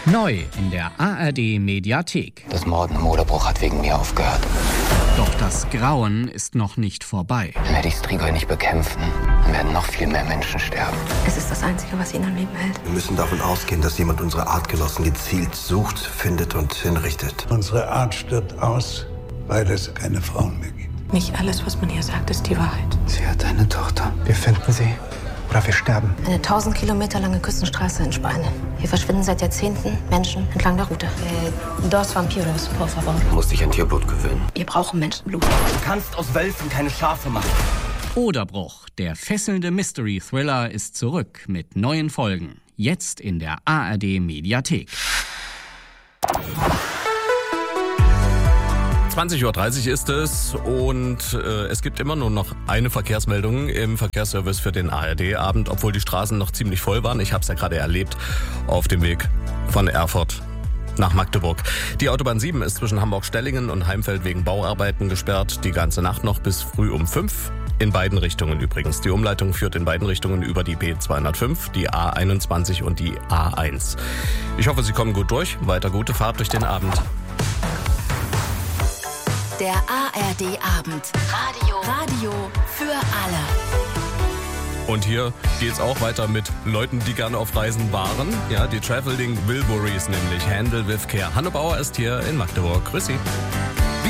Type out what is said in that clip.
Neu in der ARD-Mediathek. Das Morden im Moderbruch hat wegen mir aufgehört. Doch das Grauen ist noch nicht vorbei. Wenn wir die Strigoi nicht bekämpfen, dann werden noch viel mehr Menschen sterben. Es ist das Einzige, was ihn am Leben hält. Wir müssen davon ausgehen, dass jemand unsere Artgenossen gezielt sucht, findet und hinrichtet. Unsere Art stirbt aus, weil es keine Frauen mehr gibt. Nicht alles, was man hier sagt, ist die Wahrheit. Sie hat eine Tochter. Wir finden sie oder wir sterben. Eine 1000 Kilometer lange Küstenstraße in Spanien. Hier verschwinden seit Jahrzehnten Menschen entlang der Route. Dos vampiros, por favor. Du musst dich an Tierblut gewöhnen. Wir brauchen Menschenblut. Du kannst aus Wölfen keine Schafe machen. Oderbruch, der fesselnde Mystery-Thriller, ist zurück mit neuen Folgen. Jetzt in der ARD-Mediathek. 20.30 Uhr ist es und es gibt immer nur noch eine Verkehrsmeldung im Verkehrsservice für den ARD-Abend, obwohl die Straßen noch ziemlich voll waren. Ich habe es ja gerade erlebt auf dem Weg von Erfurt nach Magdeburg. Die Autobahn 7 ist zwischen Hamburg-Stellingen und Heimfeld wegen Bauarbeiten gesperrt, die ganze Nacht noch bis früh um 5. In beiden Richtungen übrigens. Die Umleitung führt in beiden Richtungen über die B205, die A21 und die A1. Ich hoffe, Sie kommen gut durch. Weiter gute Fahrt durch den Abend. Der ARD-Abend. Radio für alle. Und hier geht's auch weiter mit Leuten, die gerne auf Reisen waren. Ja, die Traveling Wilburys nämlich. Handle with Care. Hanne Bauer ist hier in Magdeburg. Grüß Sie.